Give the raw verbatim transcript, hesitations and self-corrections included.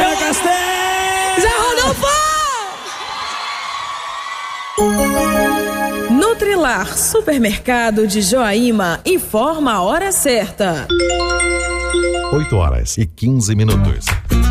Rafael Castells! Zé Rodolfo! Nutrilar, supermercado de Joaíma, informa a hora certa. oito horas e quinze minutos.